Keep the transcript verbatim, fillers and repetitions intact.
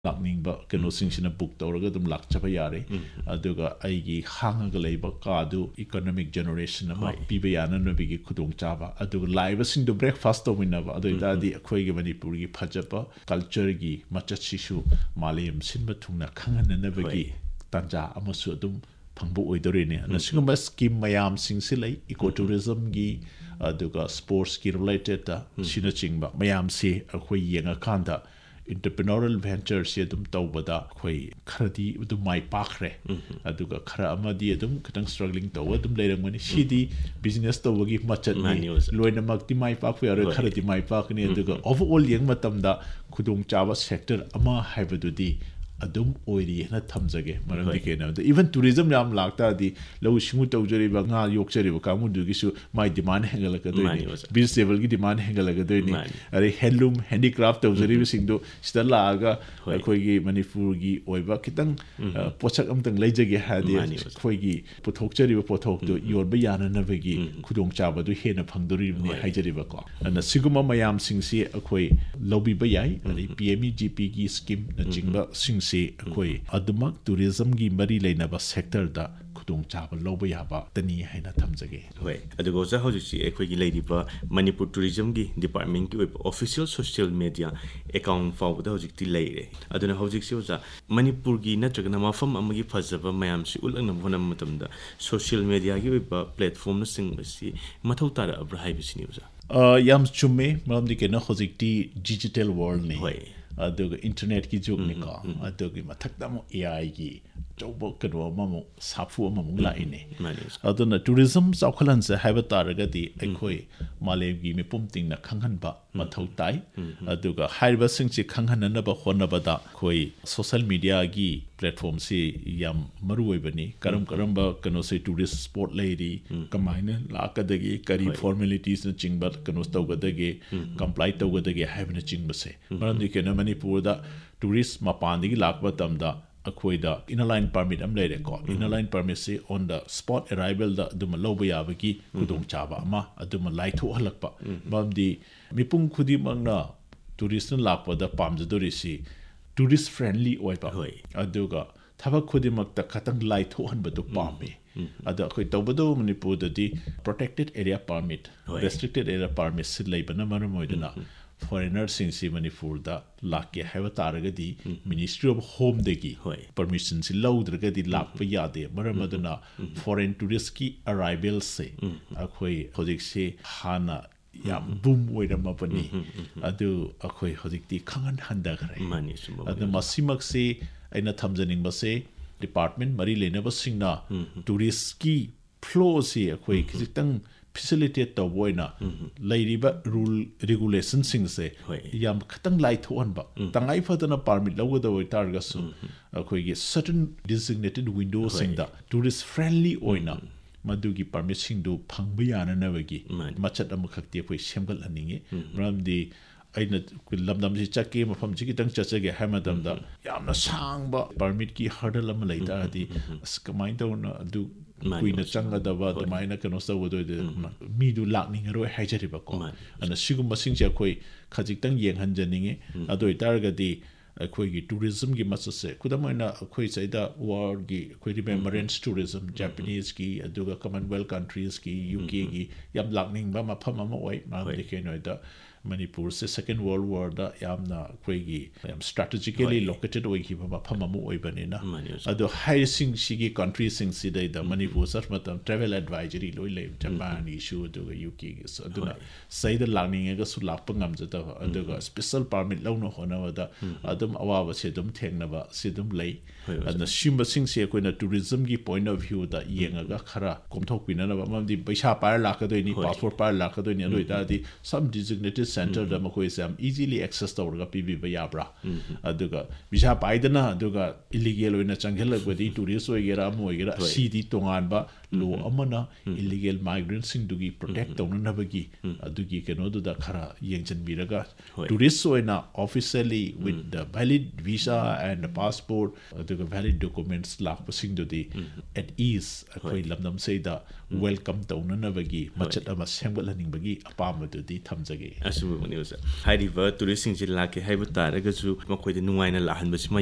lakningba kenosing book tawraga dum lakchaba yare aduga aigi hangaga leiba kadu economic generation ama piba yana nobigi khudong chaba aduga live sing do breakfast to winaba adu dadi akhoi gi manipur gi phajaba culture gi machachisu malem sinba thungna khangana nabagi tanja amasu dum phangbu oidorine nasingba scheme mayam sing silai ecotourism gi aduga sports gi related ta sina chingba mayam se akhoi yenga khanda entrepreneurial ventures ye dum tawbada khoi kharadi dum mai pakre aduga khara amadi dum katang struggling tawa dum leirangmani sidi business tawagi machat ni loina makti mai pak yare kharadi mai pak ni aduga overall yeng matamda khudong chawa sector ama haibadudi adum oiri na thamjage maram dike na even tourism yam lagta di lo singu tawjari ba nga yokchari ba kamu du gisu my demand hengala ka do ni business level gi demand hengala ka do ni are handloom handicraft tawjari bi singdo sida laga khoi gi manipur gi oiba kitang pochak amtang leijage ha di khoi gi puthokchari ba pothok do yor ba yana na ba gi khudong chaba du hena phangdori ni haijari ba ko na siguma mayam singsi khoi lobi ba yai ari pme gp gi scheme na jingba sing अखोई अदमक tourism की मरी लेनब sector दा खुदोंग चाब लौब याबा तनी हैना थमजगे होय अदगो जा हौजिसि एखोई की लेदिबा Manipur tourism की डिपार्टमेंट की ऑफिशियल सोशल मीडिया अकाउंट फाउबदा हौजिकति लेरे अदुना हौजिकसि ओजा मणिपुर की नत्रगना मफम अमगी फजबा मयाम सि उलंगना होनम मतमदा सोशल मीडिया की प्लेटफॉर्म न सिंगबसि मथौ तारा अब्राहाइबसिनि ओजा अ याम चुमे मरमदि केना हौजिकति डिजिटल वर्ल्ड ने होय अदुग इंटरनेट की जुग ने का अदुग मथक्ता मो एआई की चौबो कदो ममो साफु ममो लाइने अदुना टूरिज्म चौखलन से हाइबा तारगदि अखोई मालेम की मिपुम तिंगना खंगहनबा मथौ ताई अदुगा हाइबा सिंगसि खंगहननबा होनबदा खोई सोशल मीडिया की प्लेटफॉर्म से याम मरुओइबनी करम करमबा कनो से टूरिस्ट स्पॉट लेरी कमाइना लाकदगी करी फॉर्मेलिटीज न चिंगबा कनो तौगदगे कंप्लाई तौगदगे हाइबना चिंगबसे मरमदि केना मणिपुर दा टूरिस्ट मपानदगी लाकबा तमदा अखोइदा इनलाइन परमिट अम लेरे को इनलाइन परमिट से ऑन द स्पॉट अराइवल दा दुम लोब याबगी खुदोंग चाबा अमा अदुम लाइथो हलकपा मरमदि मिपुंग खुदि मंगना टूरिस्ट न लाकबा दा पामजदोरिसि टूरिस्ट फ्रेंडली ओइबा अदुगा थबक खुदिमक्ता खतंग लाइथोहनबदो पामे अदा अखोइ तौबदो Manipur ददि protected area permit restricted area permit से लेबना मरम ओइदना फॉरेनर सिंसी मणिपुर दा लाके हैव तारगदि मिनिस्ट्री ऑफ होम देगी परमिशन से लौद्रगदि लाप यादे मरम अदना फॉरेन टूरिस्ट की अराइवल से अखोइ होजिक से हाना याम बूम ओइरमपनी अदु अखोइ होजिकति खंगन हंदखरे मानि सुमो अदु मसिमक से अइना थमजनिंग बसे डिपार्टमेंट मरी लेनब सिंगना टूरिस्ट की फ्लो से अखोइ खितंग facilitate to boina leiriba rule regulation sing se yam khatang lai thon ba tangai phadana permit lawda oi targa su akhoi gi certain designated windows sing da tourist friendly oina madugi permit sing do phangba yana na bagi machat am khakti akhoi semgal aninge ramdi aina lamdam si chake mafam ji kitang chachage hamadam da yamna sangba permit ki hurdle am leita adi askamai do na du kuina changadaba damaina kano sawdo de midu lakning ro haijariba ko ana sigum masing je khoi khajik tang yeng hanjaninge adoi targadi khoi gi tourism gi masase kudamaina khoi saida war gi khoi remembrance tourism Japanese ki aduga commonwealth countries ki U K gi yam lakning ba mafam ama oi ma deke noida Manipur se second world war da yamna khoi gi yam strategically located oi gi ba mafam ama oi banina ado high sing sigi country sing sidai da Manipur sar matam travel advisory loi le Japan issue aduga U K gi so aduna saida lakning ga su lakpa ngam jata aduga special permit law no hona da adum awaba se dum thengna ba se dum lei adna shimba sing se koina tourism gi point of view da yenga ga khara komthok pinana ba mamdi paisa par lakha doi ni passport par lakha doi ni adoi da di some designated center da makoi sam easily access tawrga pibi ba yabra aduga visa paidana aduga illegal oina changhel godi tourist oigera mo oigera cd tongan ba lo amana illegal migrants sing dugi protect tawna nabagi adugi keno du da khara yengchan biraga tourists oina officially with the valid visa and the passport aduga valid documents lakpa sing du di at ease akoi lamdam sei da welcome tawna nabagi machat ama sembal haning bagi apam du di thamjage ꯑꯆꯨꯝꯕꯃꯛꯅꯤ ꯑꯣꯖꯥ ꯍꯥꯏꯔꯤꯕ ꯇꯨꯔꯤꯁꯁꯤꯡꯁꯤ ꯂꯥꯛꯀꯦ ꯍꯥꯏꯕ ꯇꯥꯔꯒꯁꯨ ꯃꯈꯣꯏꯗ ꯅꯨꯡꯉꯥꯏꯅ ꯂꯥꯛꯍꯟꯕꯁꯤ